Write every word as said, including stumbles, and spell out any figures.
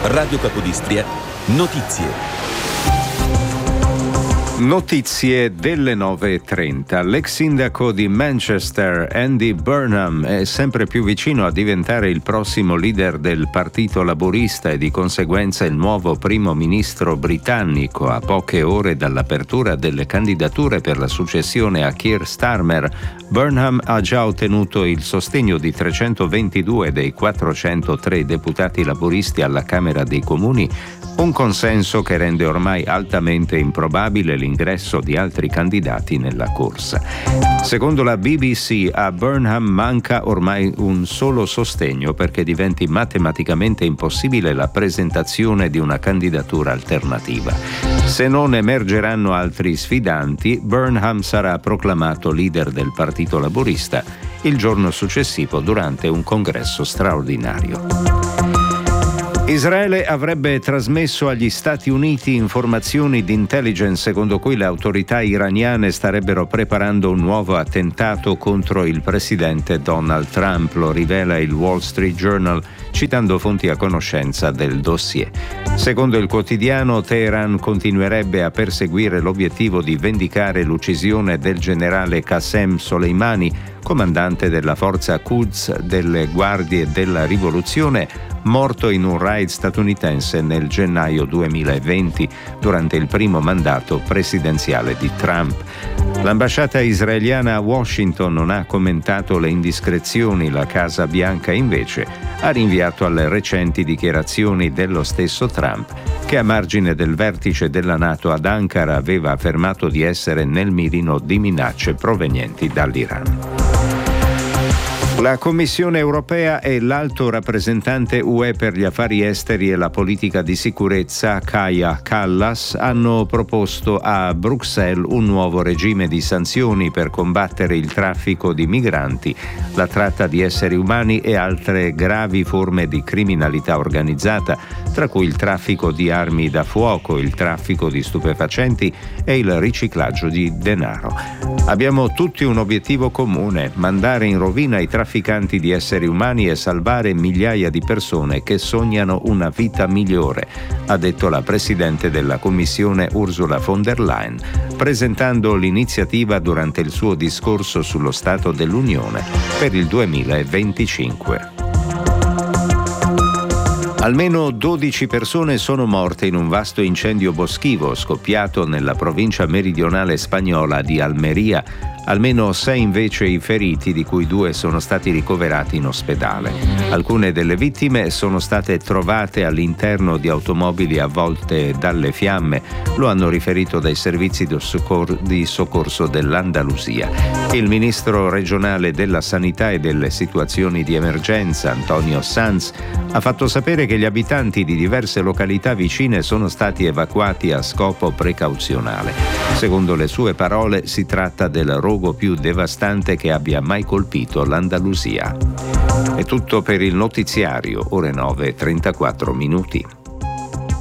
Radio Capodistria, notizie. Notizie delle nove e trenta. L'ex sindaco di Manchester, Andy Burnham, è sempre più vicino a diventare il prossimo leader del Partito Laburista e di conseguenza il nuovo primo ministro britannico, a poche ore dall'apertura delle candidature per la successione a Keir Starmer. Burnham ha già ottenuto il sostegno di trecentoventidue dei quattrocentotre deputati laburisti alla Camera dei Comuni, un consenso che rende ormai altamente improbabile l'ingresso di altri candidati nella corsa. Secondo la B B C, a Burnham manca ormai un solo sostegno perché diventi matematicamente impossibile la presentazione di una candidatura alternativa. Se non emergeranno altri sfidanti, Burnham sarà proclamato leader del Partito Laburista il giorno successivo durante un congresso straordinario. Israele avrebbe trasmesso agli Stati Uniti informazioni di intelligence secondo cui le autorità iraniane starebbero preparando un nuovo attentato contro il presidente Donald Trump, lo rivela il Wall Street Journal, citando fonti a conoscenza del dossier. Secondo il quotidiano, Teheran continuerebbe a perseguire l'obiettivo di vendicare l'uccisione del generale Qasem Soleimani, comandante della forza Quds delle Guardie della Rivoluzione, morto in un raid statunitense nel gennaio duemilaventi durante il primo mandato presidenziale di Trump. L'ambasciata israeliana a Washington non ha commentato le indiscrezioni, la Casa Bianca invece ha rinviato alle recenti dichiarazioni dello stesso Trump, che a margine del vertice della NATO ad Ankara aveva affermato di essere nel mirino di minacce provenienti dall'Iran. La Commissione europea e l'alto rappresentante U E per gli affari esteri e la politica di sicurezza, Kaja Kallas, hanno proposto a Bruxelles un nuovo regime di sanzioni per combattere il traffico di migranti, la tratta di esseri umani e altre gravi forme di criminalità organizzata, tra cui il traffico di armi da fuoco, il traffico di stupefacenti e il riciclaggio di denaro. Abbiamo tutti un obiettivo comune: mandare in rovina i trafficanti trafficanti di esseri umani e salvare migliaia di persone che sognano una vita migliore, ha detto la Presidente della Commissione Ursula von der Leyen, presentando l'iniziativa durante il suo discorso sullo Stato dell'Unione per il duemilaventicinque. Almeno dodici persone sono morte in un vasto incendio boschivo scoppiato nella provincia meridionale spagnola di Almeria. Almeno sei invece i feriti, di cui due sono stati ricoverati in ospedale. Alcune delle vittime sono state trovate all'interno di automobili avvolte dalle fiamme, lo hanno riferito dai servizi di, soccor- di soccorso dell'Andalusia. Il ministro regionale della Sanità e delle situazioni di emergenza, Antonio Sanz, ha fatto sapere che gli abitanti di diverse località vicine sono stati evacuati a scopo precauzionale. Secondo le sue parole, si tratta del rogo più devastante che abbia mai colpito l'Andalusia. È tutto per il notiziario, ore nove e trentaquattro minuti.